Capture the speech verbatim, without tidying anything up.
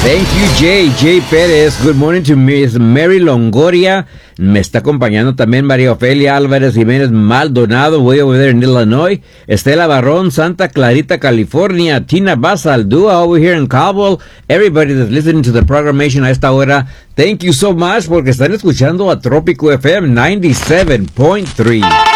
Thank you, Jay. Jay Pérez. Good morning to Miss Mary Longoria. Me está acompañando también María Ofelia Álvarez Jiménez Maldonado, way over there in Illinois. Estela Barrón, Santa Clarita, California. Tina Basal, Dua over here in Kabul. Everybody that's listening to the programmation a esta hora, thank you so much porque están escuchando a Trópico F M ninety-seven point three.